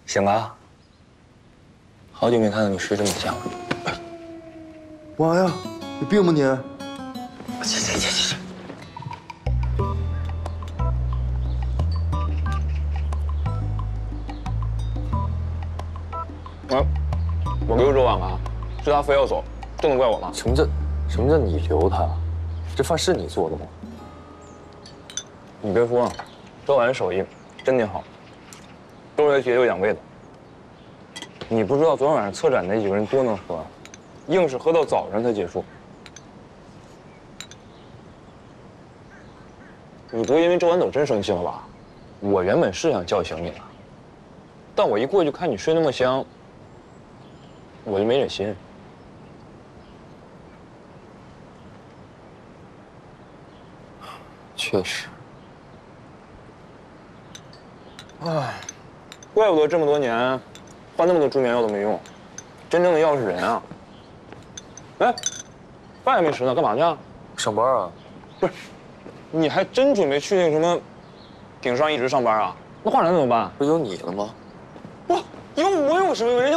醒了，好久没看到你睡这么香了。 妈呀，有病吗你？ 去。我留周婉了，是他非要走，这能怪我吗？ 什么叫你留他？这饭是你做的吗？ 你别说了，周婉手艺真挺好，又热血又养胃的。你不知道昨天晚上策展那几个人多能喝，硬是喝到早上才结束。你不会因为周婉走真生气了吧？我原本是想叫醒你的，但我一过去看你睡那么香，我就没忍心。 确实。 唉，怪不得这么多年换那么多助眠药都没用，真正的药是人啊！哎，饭还没吃呢，干嘛去啊？ 上班啊？ 不是，你还真准备去那个什么顶上一直上班啊？那华晨怎么办？ 不是有你了吗？ 不，有我有什么用？人家